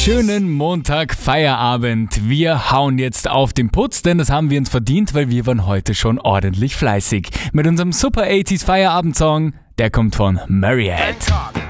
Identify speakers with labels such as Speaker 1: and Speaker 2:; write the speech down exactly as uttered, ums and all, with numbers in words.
Speaker 1: Schönen Montag, Feierabend. Wir hauen jetzt auf den Putz, denn das haben wir uns verdient, weil wir waren heute schon ordentlich fleißig. Mit unserem Super achtziger Feierabendsong, der kommt von Mariette.